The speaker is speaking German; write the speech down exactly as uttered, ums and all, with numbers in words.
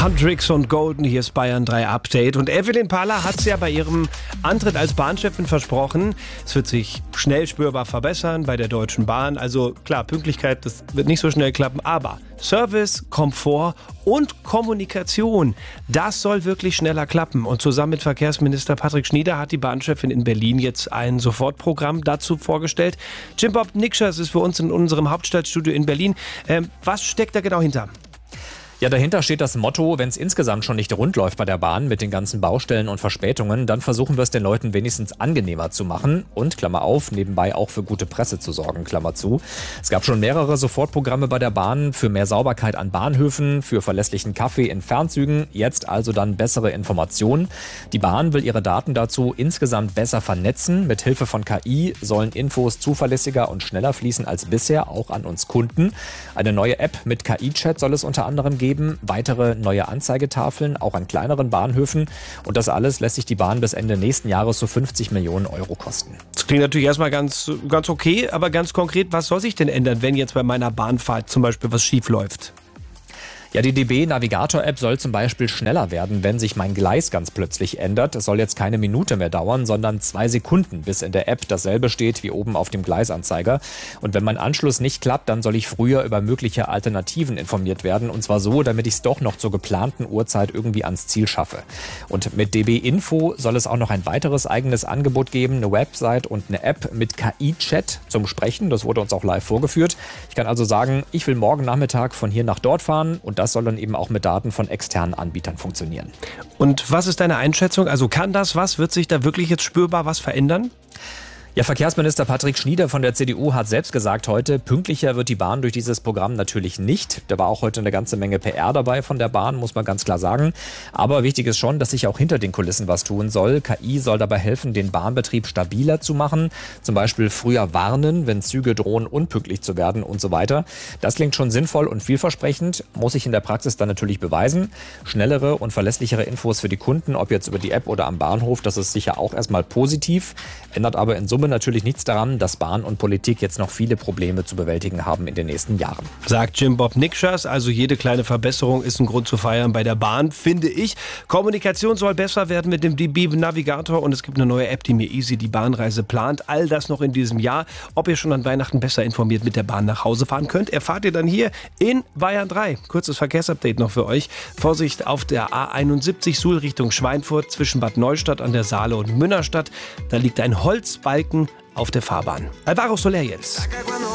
Hendrix und Golden, hier ist Bayern drei Update. Und Evelyn Paller hat es ja bei ihrem Antritt als Bahnchefin versprochen. Es wird sich schnell spürbar verbessern bei der Deutschen Bahn. Also klar, Pünktlichkeit, das wird nicht so schnell klappen. Aber Service, Komfort und Kommunikation, das soll wirklich schneller klappen. Und zusammen mit Verkehrsminister Patrick Schnieder hat die Bahnchefin in Berlin jetzt ein Sofortprogramm dazu vorgestellt. Jim Bob Nikschers ist für uns in unserem Hauptstadtstudio in Berlin. Ähm, was steckt da genau hinter? Ja, dahinter steht das Motto, wenn es insgesamt schon nicht rund läuft bei der Bahn mit den ganzen Baustellen und Verspätungen, dann versuchen wir es den Leuten wenigstens angenehmer zu machen und, Klammer auf, nebenbei auch für gute Presse zu sorgen, Klammer zu. Es gab schon mehrere Sofortprogramme bei der Bahn für mehr Sauberkeit an Bahnhöfen, für verlässlichen Kaffee in Fernzügen, jetzt also dann bessere Informationen. Die Bahn will ihre Daten dazu insgesamt besser vernetzen. Mit Hilfe von K I sollen Infos zuverlässiger und schneller fließen als bisher, auch an uns Kunden. Eine neue App mit K I-Chat soll es unter anderem geben. Weitere neue Anzeigetafeln, auch an kleineren Bahnhöfen. Und das alles lässt sich die Bahn bis Ende nächsten Jahres so fünfzig Millionen Euro kosten. Das klingt natürlich erstmal ganz, ganz okay, aber ganz konkret, was soll sich denn ändern, wenn jetzt bei meiner Bahnfahrt zum Beispiel was schief läuft? Ja, die D B-Navigator-App soll zum Beispiel schneller werden, wenn sich mein Gleis ganz plötzlich ändert. Es soll jetzt keine Minute mehr dauern, sondern zwei Sekunden, bis in der App dasselbe steht wie oben auf dem Gleisanzeiger. Und wenn mein Anschluss nicht klappt, dann soll ich früher über mögliche Alternativen informiert werden. Und zwar so, damit ich es doch noch zur geplanten Uhrzeit irgendwie ans Ziel schaffe. Und mit D B Info soll es auch noch ein weiteres eigenes Angebot geben, eine Website und eine App mit K I-Chat zum Sprechen. Das wurde uns auch live vorgeführt. Ich kann also sagen, ich will morgen Nachmittag von hier nach dort fahren und das soll dann eben auch mit Daten von externen Anbietern funktionieren. Und was ist deine Einschätzung? Also kann das was? Wird sich da wirklich jetzt spürbar was verändern? Ja, Verkehrsminister Patrick Schnieder von der C D U hat selbst gesagt heute, pünktlicher wird die Bahn durch dieses Programm natürlich nicht. Da war auch heute eine ganze Menge P R dabei von der Bahn, muss man ganz klar sagen. Aber wichtig ist schon, dass sich auch hinter den Kulissen was tun soll. K I soll dabei helfen, den Bahnbetrieb stabiler zu machen. Zum Beispiel früher warnen, wenn Züge drohen, unpünktlich zu werden und so weiter. Das klingt schon sinnvoll und vielversprechend, muss sich in der Praxis dann natürlich beweisen. Schnellere und verlässlichere Infos für die Kunden, ob jetzt über die App oder am Bahnhof, das ist sicher auch erstmal positiv, ändert aber in Summe natürlich nichts daran, dass Bahn und Politik jetzt noch viele Probleme zu bewältigen haben in den nächsten Jahren. Sagt Jim Bob Nikschers, also jede kleine Verbesserung ist ein Grund zu feiern bei der Bahn, finde ich. Kommunikation soll besser werden mit dem D B-Navigator und es gibt eine neue App, die mir easy die Bahnreise plant. All das noch in diesem Jahr. Ob ihr schon an Weihnachten besser informiert mit der Bahn nach Hause fahren könnt, erfahrt ihr dann hier in Bayern drei. Kurzes Verkehrsupdate noch für euch. Vorsicht auf der A einundsiebzig Suhl Richtung Schweinfurt zwischen Bad Neustadt an der Saale und Münnerstadt. Da liegt ein Holzbalken auf der Fahrbahn. Alvaro Soler jetzt.